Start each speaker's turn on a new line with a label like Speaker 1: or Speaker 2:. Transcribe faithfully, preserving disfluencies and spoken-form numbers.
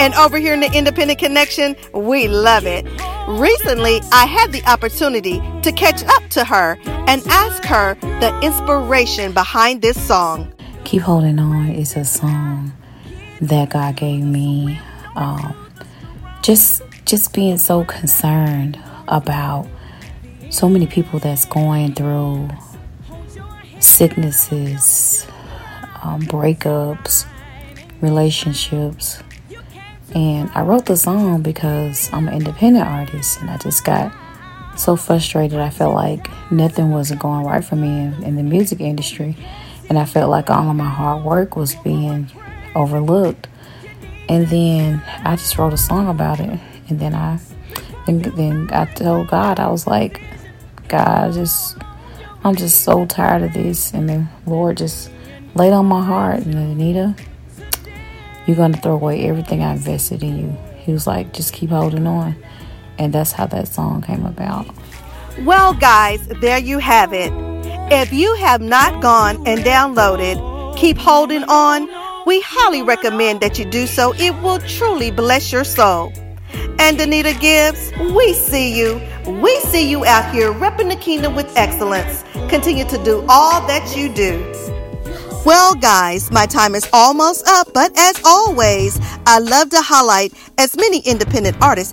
Speaker 1: And over here in the Independent Connection, we love it. Recently, I had the opportunity to catch up to her and ask her the inspiration behind this song.
Speaker 2: Keep Holding On is a song that God gave me. Um, just, just being so concerned about so many people that's going through sicknesses, um, breakups, relationships. And I wrote the song because I'm an independent artist, and I just got so frustrated. I felt like nothing wasn't going right for me in, in the music industry, and I felt like all of my hard work was being overlooked. And then I just wrote a song about it, and then I and then I told God, I was like, God, I just I'm just so tired of this. And the Lord just laid on my heart, and Anita, you're going to throw away everything I invested in you. He was like, just keep holding on. And that's how that song came about.
Speaker 1: Well, guys, there you have it. If you have not gone and downloaded Keep Holding On, we highly recommend that you do so. It will truly bless your soul. And Anita Gibbs, we see you. We see you out here repping the kingdom with excellence. Continue to do all that you do. Well, guys, my time is almost up, but as always, I love to highlight as many independent artists